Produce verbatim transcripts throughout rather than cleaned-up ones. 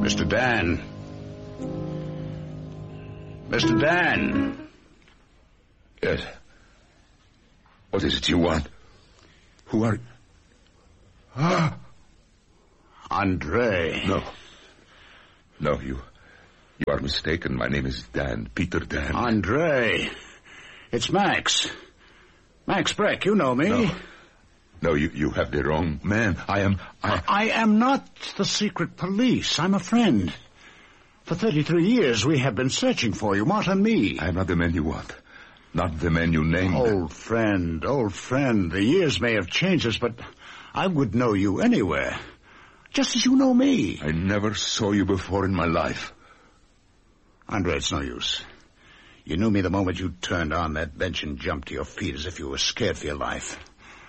Mister Dan. Mister Dan. Yes. What is it you want? Who are you? Ah! Andre. No. No, you... You are mistaken. My name is Dan. Peter Dan. Andre. It's Max. Max Breck, you know me. No. No, you, you have the wrong man. I am... I... I am not the secret police. I'm a friend. For thirty-three years, we have been searching for you, Mott and me. I am not the man you want. Not the man you named. Old friend, old friend. The years may have changed us, but I would know you anywhere. Just as you know me. I never saw you before in my life. Andre, it's no use. You knew me the moment you turned on that bench and jumped to your feet as if you were scared for your life.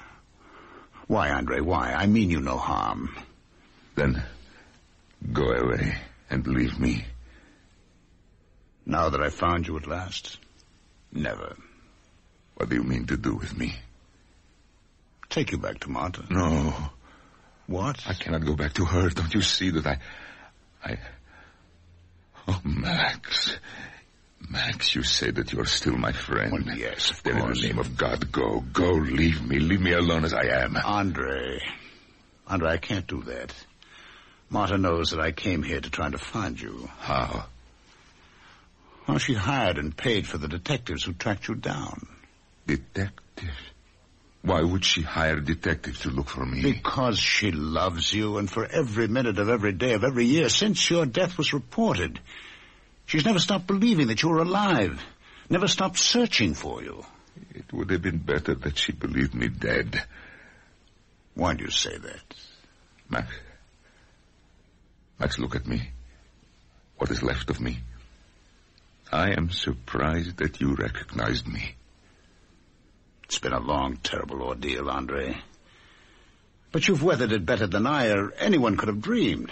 Why, Andre, why? I mean you no harm. Then go away and leave me. Now that I found you at last? Never. What do you mean to do with me? Take you back to Marta. No. What? I cannot go back to her. Don't you see that I... I... Oh, Max. Max, you say that you're still my friend. Well, yes, of then course. In the name of God, go. Go, leave me. Leave me alone as I am. Andre. Andre, I can't do that. Marta knows that I came here to try to find you. How? Well, she hired and paid for the detectives who tracked you down. Detectives? Why would she hire detectives to look for me? Because she loves you, and for every minute of every day of every year since your death was reported, she's never stopped believing that you were alive, never stopped searching for you. It would have been better that she believed me dead. Why do you say that? Max. Max, look at me. What is left of me. I am surprised that you recognized me. It's been a long, terrible ordeal, Andre. But you've weathered it better than I or anyone could have dreamed.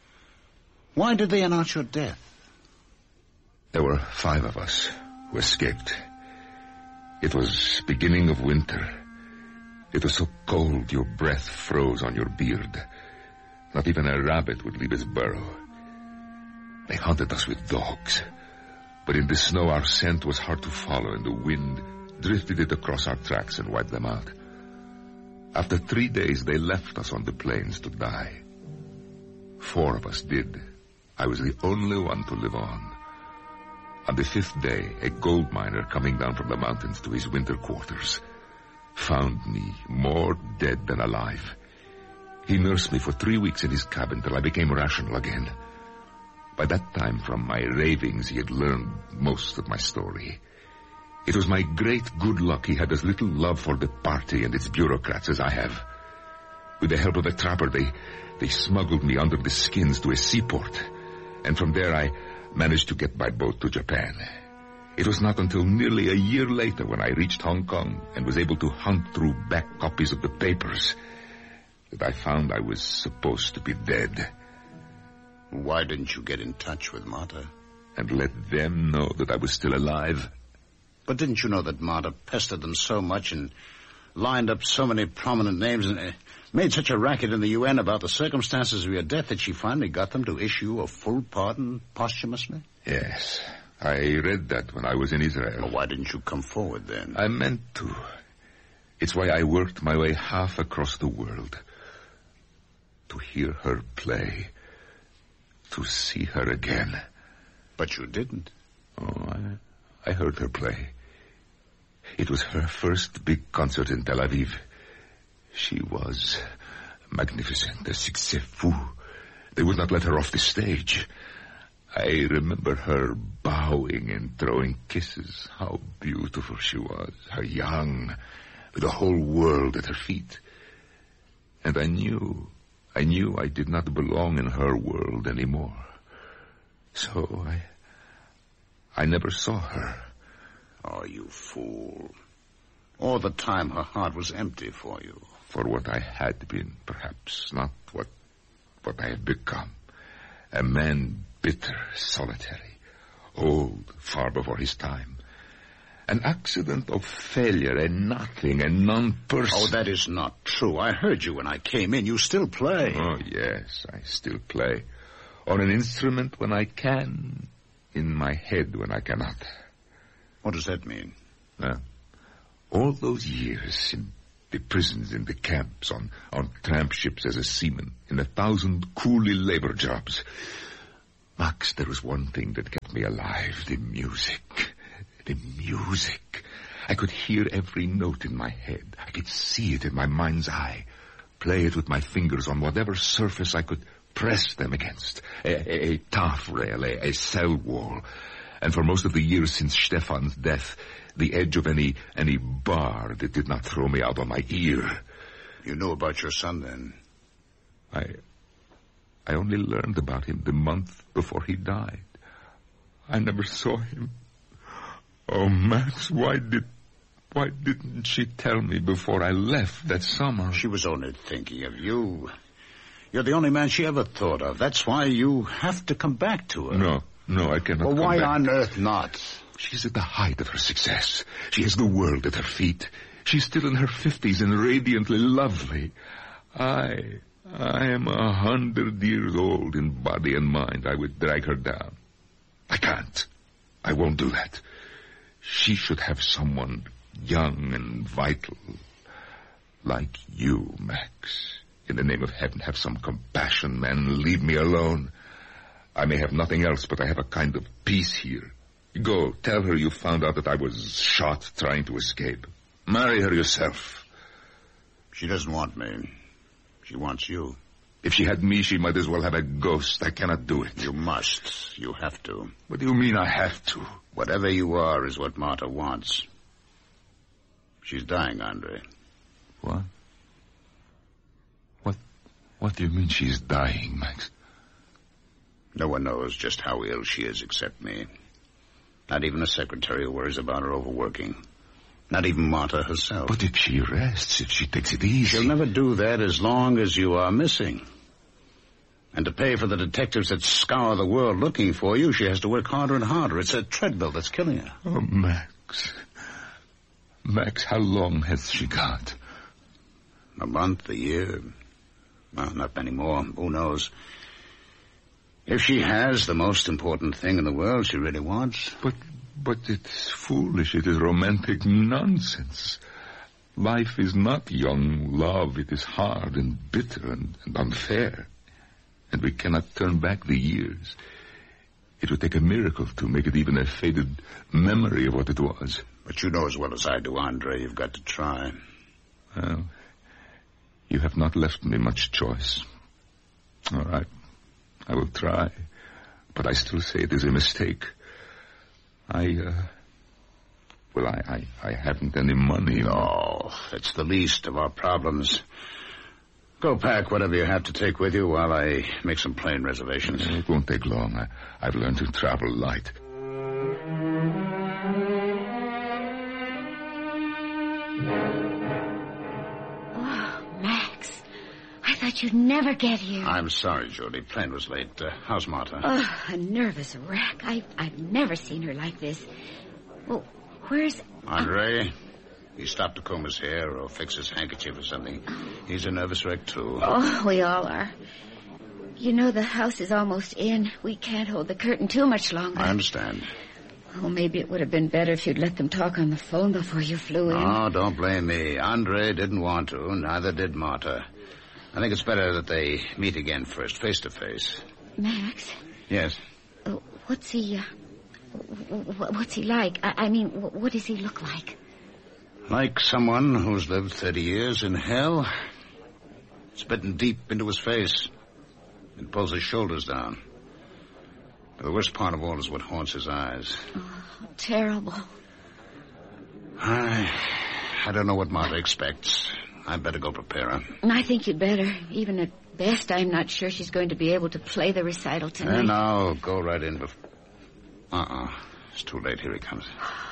Why did they announce your death? There were five of us who escaped. It was beginning of winter. It was so cold your breath froze on your beard. Not even a rabbit would leave his burrow. They hunted us with dogs. But in the snow our scent was hard to follow, and the wind drifted it across our tracks and wiped them out. After three days, they left us on the plains to die. Four of us did. I was the only one to live on. On the fifth day, a gold miner coming down from the mountains to his winter quarters found me more dead than alive. He nursed me for three weeks in his cabin till I became rational again. By that time, from my ravings, he had learned most of my story. It was my great good luck he had as little love for the party and its bureaucrats as I have. With the help of a trapper, they, they smuggled me under the skins to a seaport, and from there I managed to get by boat to Japan. It was not until nearly a year later when I reached Hong Kong and was able to hunt through back copies of the papers that I found I was supposed to be dead. Why didn't you get in touch with Marta? And let them know that I was still alive? But didn't you know that Marta pestered them so much and lined up so many prominent names and uh, made such a racket in the U N about the circumstances of your death that she finally got them to issue a full pardon posthumously? Yes. I read that when I was in Israel. Well, why didn't you come forward then? I meant to. It's why I worked my way half across the world. To hear her play. To see her again. But you didn't. Oh, I, I heard her play. It was her first big concert in Tel Aviv. She was magnificent, a succès fou. They would not let her off the stage. I remember her bowing and throwing kisses. How beautiful she was. How young, with the whole world at her feet. And I knew, I knew I did not belong in her world anymore. So I, I never saw her. Oh, you fool. All the time her heart was empty for you. For what I had been, perhaps, not what, what I have become. A man bitter, solitary, old, far before his time. An accident of failure, a nothing, a non-person. Oh, that is not true. I heard you when I came in. You still play. Oh, yes, I still play. On an instrument when I can, in my head when I cannot. What does that mean? Uh, all those years in the prisons, in the camps, on, on tramp ships as a seaman, in a thousand coolie labor jobs. Max, there was one thing that kept me alive, the music. The music. I could hear every note in my head. I could see it in my mind's eye. Play it with my fingers on whatever surface I could press them against. A, a, a taffrail, a, a cell wall. And for most of the years since Stefan's death, the edge of any any bar that did not throw me out on my ear. You knew about your son then? I I only learned about him the month before he died. I never saw him. Oh, Max, why did why didn't she tell me before I left that summer? She was only thinking of you. You're the only man she ever thought of. That's why you have to come back to her. No, no, I cannot well, come why back. on earth not? She's at the height of her success. She has the world at her feet. She's still in her fifties and radiantly lovely. I, I am a hundred years old in body and mind. I would drag her down. I can't. I won't do that. She should have someone young and vital. Like you, Max. In the name of heaven, have some compassion, man. Leave me alone. I may have nothing else, but I have a kind of peace here. Go, tell her you found out that I was shot trying to escape. Marry her yourself. She doesn't want me. She wants you. If she had me, she might as well have a ghost. I cannot do it. You must. You have to. What do you mean I have to? Whatever you are is what Marta wants. She's dying, Andre. What? What, what do you mean she's dying, Max? No one knows just how ill she is except me. Not even a secretary who worries about her overworking. Not even Marta herself. But if she rests, if she takes it easy... She'll never do that as long as you are missing. And to pay for the detectives that scour the world looking for you, she has to work harder and harder. It's a treadmill that's killing her. Oh, Max. Max, how long has she got? A month, a year. Well, not many more. Who knows? If she has the most important thing in the world she really wants. But, but it's foolish. It is romantic nonsense. Life is not young love. It is hard and bitter and, and unfair. And we cannot turn back the years. It would take a miracle to make it even a faded memory of what it was. But you know as well as I do, Andre, you've got to try. Well, you have not left me much choice. All right. I will try, but I still say it is a mistake. I, uh, well, I, I, I haven't any money. No, it's the least of our problems. Go pack whatever you have to take with you while I make some plane reservations. It won't take long. I, I've learned to travel light. I thought you'd never get here. I'm sorry, Jody. Plane was late. Uh, how's Marta? Oh, a nervous wreck. I, I've never seen her like this. Well, where's... Andre? Uh, he stopped to comb his hair or fix his handkerchief or something. He's a nervous wreck, too. Oh, we all are. You know, the house is almost in. We can't hold the curtain too much longer. I understand. Oh, maybe it would have been better if you'd let them talk on the phone before you flew in. Oh, don't blame me. Andre didn't want to. Neither did Marta. I think it's better that they meet again first, face to face. Max? Yes? Uh, what's he, uh, what's he like? I, I mean, what does he look like? Like someone who's lived thirty years in hell. Spitting deep into his face. And pulls his shoulders down. But the worst part of all is what haunts his eyes. Oh, terrible. I, I don't know what Marta expects. I'd better go prepare her. I think you'd better. Even at best, I'm not sure she's going to be able to play the recital tonight. And I'll go right in before... Uh-uh. It's too late. Here he comes.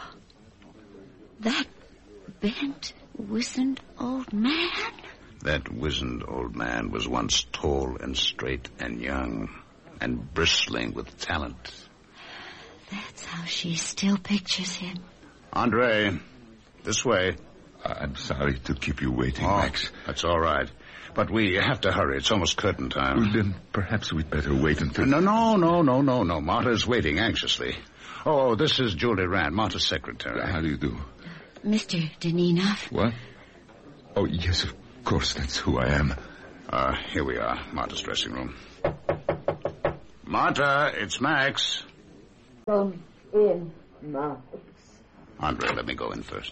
That bent, wizened old man? That wizened old man was once tall and straight and young and bristling with talent. That's how she still pictures him. Andre, this way. I'm sorry to keep you waiting, oh, Max. That's all right. But we have to hurry. It's almost curtain time. Well, then perhaps we'd better wait until... No, no, no, no, no, no. Marta's waiting anxiously. Oh, this is Julie Rand, Marta's secretary. How do you do? Mister Deninoff? What? Oh, yes, of course, that's who I am. Uh, here we are, Marta's dressing room. Marta, it's Max. Come in, Max. Andre, let me go in first.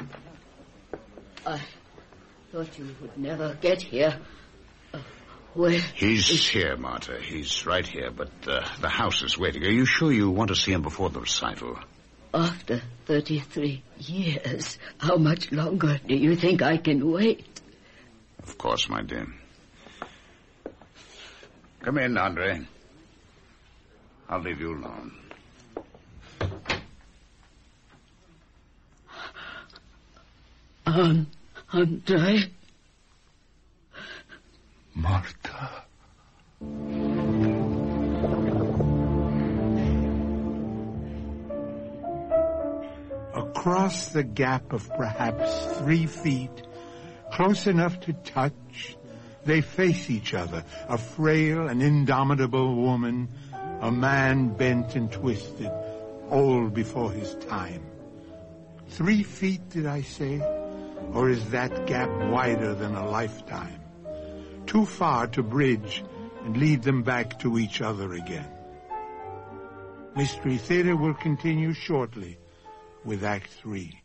I thought you would never get here. Uh, where? He's is... here, Marta. He's right here, but uh, the house is waiting. Are you sure you want to see him before the recital? After thirty-three years, how much longer do you think I can wait? Of course, my dear. Come in, Andre. I'll leave you alone. Um, Andre? Marta. Across the gap of perhaps three feet, close enough to touch, they face each other, a frail and indomitable woman, a man bent and twisted, old before his time. Three feet, did I say? Or is that gap wider than a lifetime? Too far to bridge and lead them back to each other again. Mystery Theater will continue shortly with Act Three.